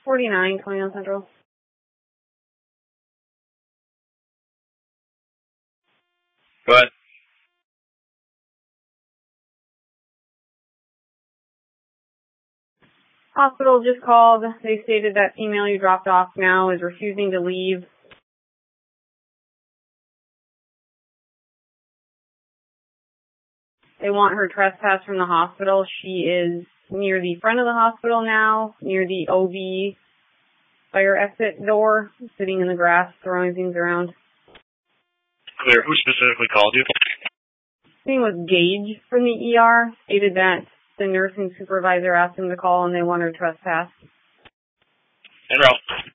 49, 29 Central. Go ahead. Hospital just called. They stated that female you dropped off now is refusing to leave. They want her trespassed from the hospital. She is near the front of the hospital now, near the OB fire exit door, sitting in the grass, throwing things around. Clear. Who specifically called you? His name was Gage from the ER. Stated that the nursing supervisor asked him to call and they want her trespassed. En route.